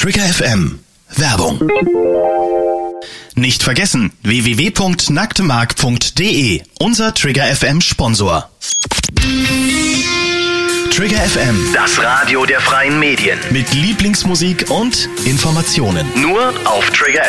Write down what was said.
Trigger FM. Werbung. Nicht vergessen, www.nacktemark.de, unser Trigger FM Sponsor. Trigger FM, das Radio der freien Medien. mit Lieblingsmusik und Informationen. Nur auf Trigger